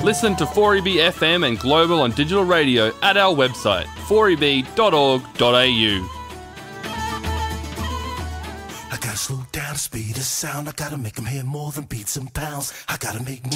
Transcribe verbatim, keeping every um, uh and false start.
Listen to four E B F M and Global on digital radio at our website, four e b dot org dot a u. I gotta slow down the speed of sound. I gotta make them hear more than beats and pounds. I gotta make